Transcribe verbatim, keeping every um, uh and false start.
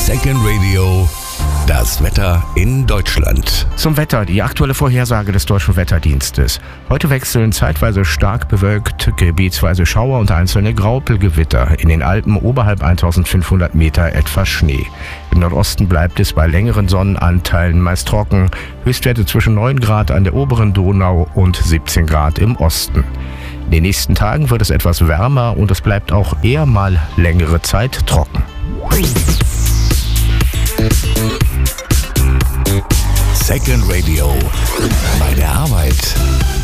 Second Radio, das Wetter in Deutschland. Zum Wetter, die aktuelle Vorhersage des Deutschen Wetterdienstes. Heute wechseln zeitweise stark bewölkt, gebietsweise Schauer und einzelne Graupelgewitter. In den Alpen oberhalb eintausendfünfhundert Meter etwas Schnee. Im Nordosten bleibt es bei längeren Sonnenanteilen meist trocken. Höchstwerte zwischen neun Grad an der oberen Donau und siebzehn Grad im Osten. In den nächsten Tagen wird es etwas wärmer und es bleibt auch eher mal längere Zeit trocken. Second Radio, bei der Arbeit.